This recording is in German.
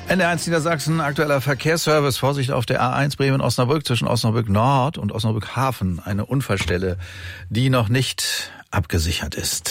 NDR1 Niedersachsen, aktueller Verkehrsservice. Vorsicht auf der A1 Bremen-Osnabrück zwischen Osnabrück Nord und Osnabrück Hafen. Eine Unfallstelle, die noch nicht abgesichert ist.